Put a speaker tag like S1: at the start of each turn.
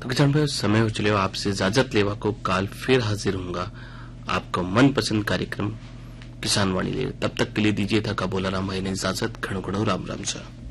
S1: किसान भाई समय हो चले आपसे इजाजत लेवा को काल फिर हाजिर होऊंगा आपका मनपसंद कार्यक्रम किसान वाणी ले। तब तक के लिए दीजिए था का बोला राम भाई ने इजाजत। घणो घणो राम राम सा।